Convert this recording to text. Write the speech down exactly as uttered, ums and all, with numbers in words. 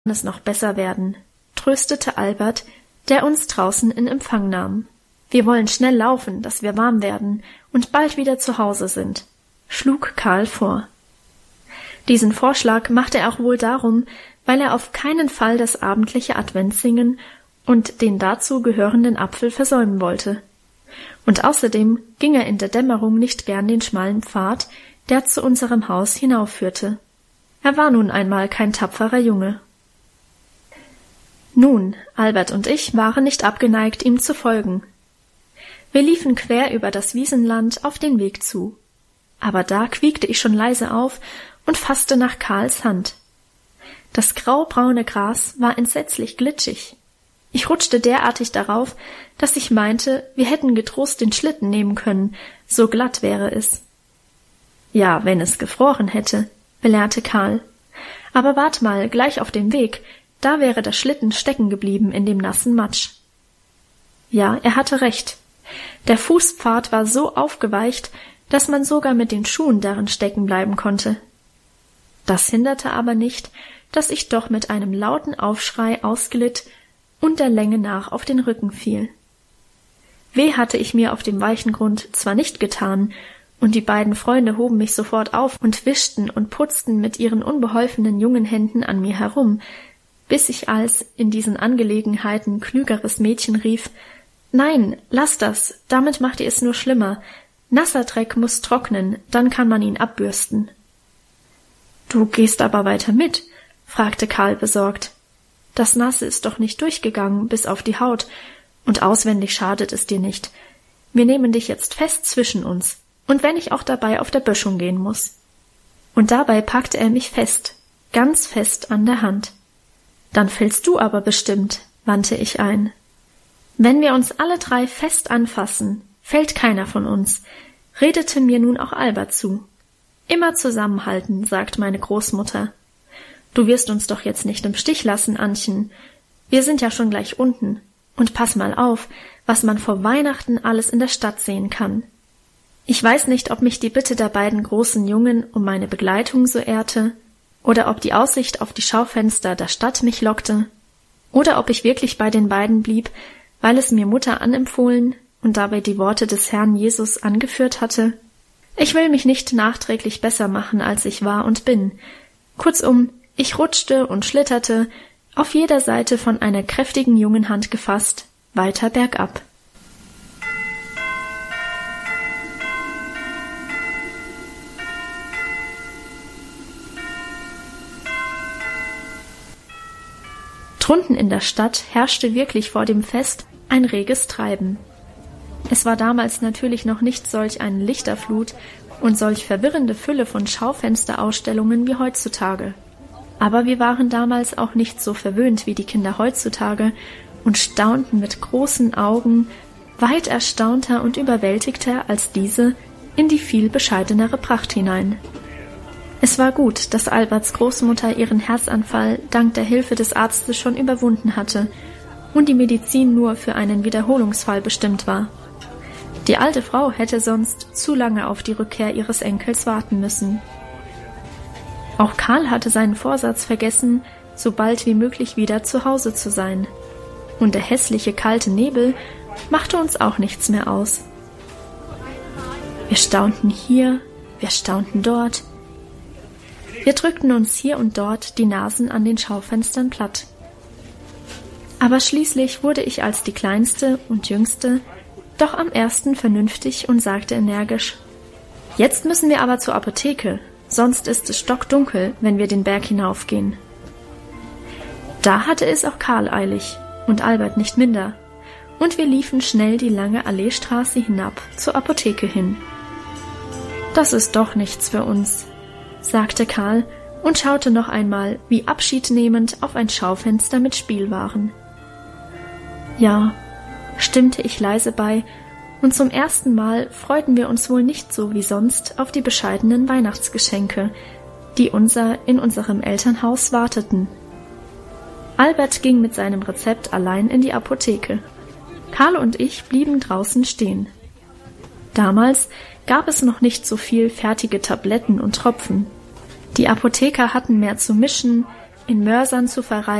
es noch besser werden, tröstete Albert, der uns draußen in Empfang nahm. Wir wollen schnell laufen, dass wir warm werden und bald wieder zu Hause sind, schlug Karl vor. Diesen Vorschlag machte er auch wohl darum, weil er auf keinen Fall das abendliche Adventssingen und den dazu gehörenden Apfel versäumen wollte. Und außerdem ging er in der Dämmerung nicht gern den schmalen Pfad, der zu unserem Haus hinaufführte. Er war nun einmal kein tapferer Junge. Nun, Albert und ich waren nicht abgeneigt, ihm zu folgen. Wir liefen quer über das Wiesenland auf den Weg zu. Aber da quiekte ich schon leise auf und fasste nach Karls Hand. Das graubraune Gras war entsetzlich glitschig. Ich rutschte derartig darauf, dass ich meinte, wir hätten getrost den Schlitten nehmen können, so glatt wäre es. Ja, wenn es gefroren hätte, belehrte Karl. Aber wart mal, gleich auf dem Weg, da wäre der Schlitten stecken geblieben in dem nassen Matsch. Ja, er hatte recht. Der Fußpfad war so aufgeweicht, dass man sogar mit den Schuhen darin stecken bleiben konnte. Das hinderte aber nicht, dass ich doch mit einem lauten Aufschrei ausglitt und der Länge nach auf den Rücken fiel. Weh hatte ich mir auf dem weichen Grund zwar nicht getan, und die beiden Freunde hoben mich sofort auf und wischten und putzten mit ihren unbeholfenen jungen Händen an mir herum, bis ich als in diesen Angelegenheiten klügeres Mädchen rief: »Nein, lass das, damit macht ihr es nur schlimmer. Nasser Dreck muß trocknen, dann kann man ihn abbürsten.« »Du gehst aber weiter mit?« fragte Karl besorgt. »Das Nasse ist doch nicht durchgegangen bis auf die Haut, und auswendig schadet es dir nicht. Wir nehmen dich jetzt fest zwischen uns, und wenn ich auch dabei auf der Böschung gehen muß.« Und dabei packte er mich fest, ganz fest an der Hand. »Dann fällst du aber bestimmt«, wandte ich ein. »Wenn wir uns alle drei fest anfassen, fällt keiner von uns«, redete mir nun auch Albert zu. »Immer zusammenhalten«, sagt meine Großmutter. »Du wirst uns doch jetzt nicht im Stich lassen, Annchen. Wir sind ja schon gleich unten. Und pass mal auf, was man vor Weihnachten alles in der Stadt sehen kann.« Ich weiß nicht, ob mich die Bitte der beiden großen Jungen um meine Begleitung so ehrte, oder ob die Aussicht auf die Schaufenster der Stadt mich lockte, oder ob ich wirklich bei den beiden blieb, weil es mir Mutter anempfohlen und dabei die Worte des Herrn Jesus angeführt hatte. Ich will mich nicht nachträglich besser machen, als ich war und bin. Kurzum, ich rutschte und schlitterte, auf jeder Seite von einer kräftigen jungen Hand gefasst, weiter bergab. Drunten in der Stadt herrschte wirklich vor dem Fest ein reges Treiben. Es war damals natürlich noch nicht solch eine Lichterflut und solch verwirrende Fülle von Schaufensterausstellungen wie heutzutage. Aber wir waren damals auch nicht so verwöhnt wie die Kinder heutzutage und staunten mit großen Augen, weit erstaunter und überwältigter als diese, in die viel bescheidenere Pracht hinein. Es war gut, dass Alberts Großmutter ihren Herzanfall dank der Hilfe des Arztes schon überwunden hatte und die Medizin nur für einen Wiederholungsfall bestimmt war. Die alte Frau hätte sonst zu lange auf die Rückkehr ihres Enkels warten müssen. Auch Karl hatte seinen Vorsatz vergessen, so bald wie möglich wieder zu Hause zu sein. Und der hässliche kalte Nebel machte uns auch nichts mehr aus. Wir staunten hier, wir staunten dort. Wir drückten uns hier und dort die Nasen an den Schaufenstern platt. Aber schließlich wurde ich als die Kleinste und Jüngste doch am ersten vernünftig und sagte energisch: »Jetzt müssen wir aber zur Apotheke, sonst ist es stockdunkel, wenn wir den Berg hinaufgehen.« Da hatte es auch Karl eilig und Albert nicht minder, und wir liefen schnell die lange Alleestraße hinab zur Apotheke hin. »Das ist doch nichts für uns«, sagte Karl und schaute noch einmal wie abschiednehmend auf ein Schaufenster mit Spielwaren. »Ja«, stimmte ich leise bei, und zum ersten Mal freuten wir uns wohl nicht so wie sonst auf die bescheidenen Weihnachtsgeschenke, die unser in unserem Elternhaus warteten. Albert ging mit seinem Rezept allein in die Apotheke. Karl und ich blieben draußen stehen. Damals gab es noch nicht so viel fertige Tabletten und Tropfen. Die Apotheker hatten mehr zu mischen, in Mörsern zu verreisen